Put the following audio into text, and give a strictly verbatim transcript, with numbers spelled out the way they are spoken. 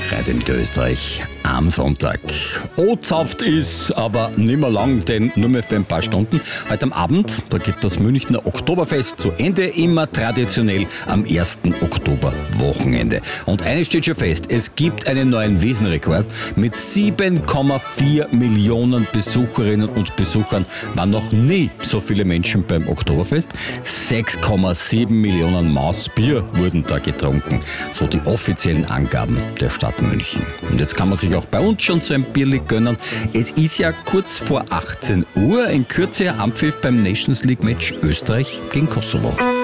Radio Niederösterreich am Sonntag. O-zapft ist, aber nimmer lang, denn nur mehr für ein paar Stunden. Heute am Abend, da geht das Münchner Oktoberfest zu Ende, immer traditionell am ersten Oktoberwochenende. Und eines steht schon fest, es gibt einen neuen Wiesenrekord. Mit sieben Komma vier Millionen Besucherinnen und Besuchern waren noch nie so viele Menschen beim Oktoberfest. sechs Komma sieben Millionen Maß Bier wurden da getrunken. So die offiziellen Angaben der Stadt München. Und jetzt kann man sich auch bei uns schon so ein Bierli gönnen. Es ist ja kurz vor achtzehn Uhr, in Kürze ein Anpfiff beim Nations League Match Österreich gegen Kosovo.